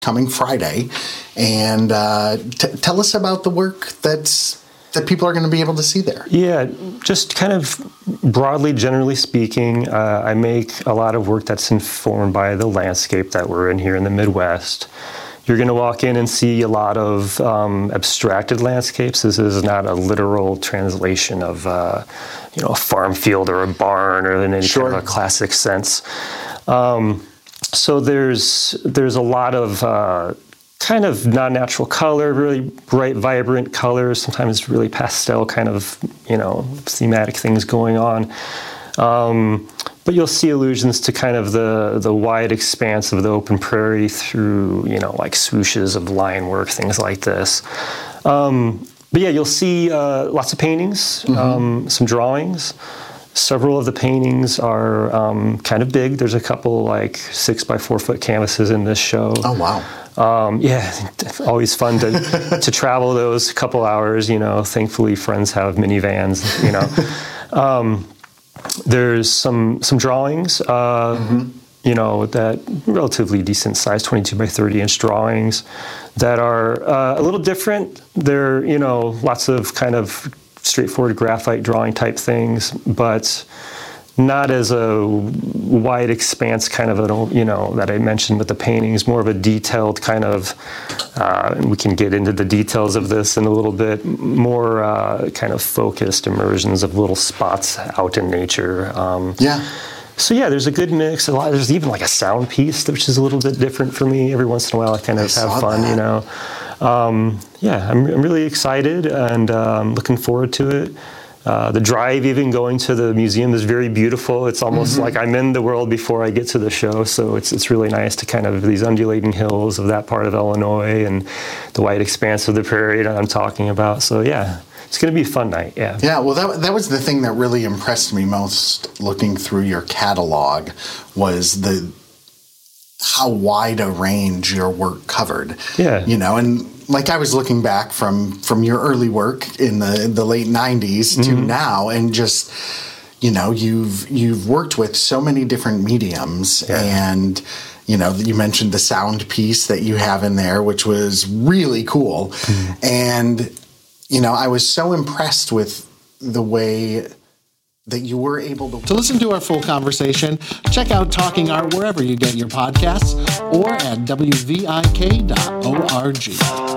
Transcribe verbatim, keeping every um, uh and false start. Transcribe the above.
coming Friday. And uh, t- tell us about the work that's that people are going to be able to see there. Yeah, just kind of broadly, generally speaking, uh, I make a lot of work that's informed by the landscape that we're in here in the Midwest. You're going to walk in and see a lot of um, abstracted landscapes. This is not a literal translation of, uh, you know, a farm field or a barn or in any Sure. kind of a classic sense. Um, so there's there's a lot of uh, kind of non-natural color, really bright, vibrant colors, sometimes really pastel kind of, you know, thematic things going on. Um, but you'll see allusions to kind of the, the wide expanse of the open prairie through, you know, like swooshes of line work, things like this. Um, but yeah, you'll see uh, lots of paintings, mm-hmm. um, some drawings. Several of the paintings are um, kind of big. There's a couple like six by four foot canvases in this show. Oh, wow. Um, yeah, always fun to to travel those couple hours, you know. Thankfully, friends have minivans, you know. um, there's some some drawings, uh, mm-hmm. you know, that relatively decent size, twenty-two by thirty inch drawings that are uh, a little different. They're, you know, lots of kind of straightforward graphite drawing type things, but not as a wide expanse kind of a, you know, that I mentioned with the paintings, more of a detailed kind of, uh, and we can get into the details of this in a little bit, more uh, kind of focused immersions of little spots out in nature. Um, yeah. So yeah, there's a good mix. A lot. There's even like a sound piece, which is a little bit different for me. Every once in a while, I kind of I have fun, that. you know. Um, yeah, I'm, I'm really excited and um, looking forward to it. Uh, the drive, even going to the museum, is very beautiful. It's almost mm-hmm. like I'm in the world before I get to the show. So it's it's really nice to kind of these undulating hills of that part of Illinois and the wide expanse of the prairie that I'm talking about. So yeah, it's going to be a fun night. Yeah. Yeah. Well, that that was the thing that really impressed me most looking through your catalog was the how wide a range your work covered. Yeah. You know, and like I was looking back from, from your early work in the, the late nineties to mm-hmm. now, and just, you know, you've you've worked with so many different mediums, yeah. and you know, you mentioned the sound piece that you have in there, which was really cool, mm-hmm. and you know, I was so impressed with the way that you were able to... To listen to our full conversation, check out Talking Art wherever you get your podcasts or at W V I K dot org.